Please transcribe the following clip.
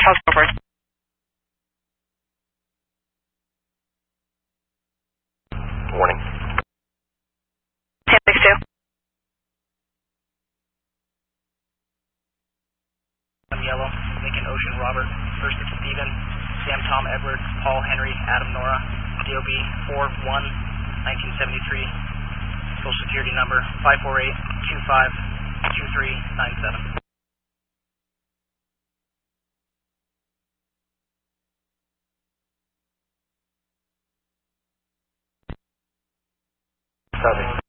Charles Crawford. 1062. Yellow, Lincoln Ocean Robert, First Stephen, Sam Tom Edward, Paul Henry, Adam Nora, DOB 41-1973, Social Security number 548-25-2397. Copy.